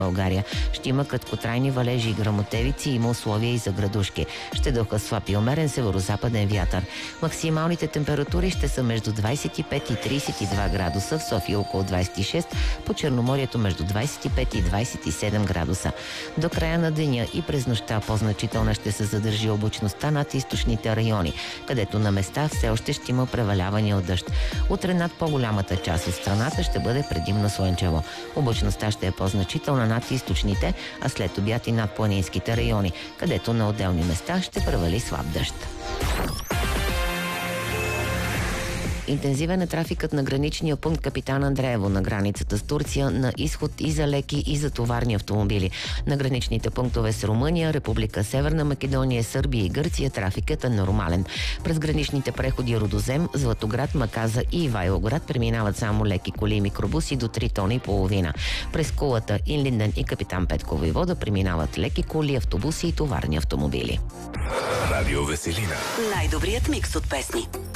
България. Ще има краткотрайни валежи и гръмотевици, има условия и за градушки. Ще духа слаб и умерен северозападен вятър. Максималните температури ще са между 25 и 32 градуса, в София около 26, по Черноморието между 25 и 27 градуса. До края на деня и през нощта по-значителна ще се задържи облачността над източните райони, където на места все още ще има превалявания от дъжд. Утре над по-голямата част от страната ще бъде предимно слънчево. Облачността ще е по-значителна над източните, а след обяд и над планинските райони, където на отделни места ще превали слаб дъжд. Интензивен е трафикът на граничния пункт Капитан Андреево на границата с Турция на изход и за леки и за товарни автомобили. На граничните пунктове с Румъния, Република Северна Македония, Сърбия и Гърция трафикът е нормален. През граничните преходи Рудозем, Златоград, Маказа и Ивайловград преминават само леки коли и микробуси до 3 тона и половина. През Кулата, Инлинден и Капитан Петко Войвода преминават леки коли, автобуси и товарни автомобили. Радио Веселина. Най-добрият микс от песни.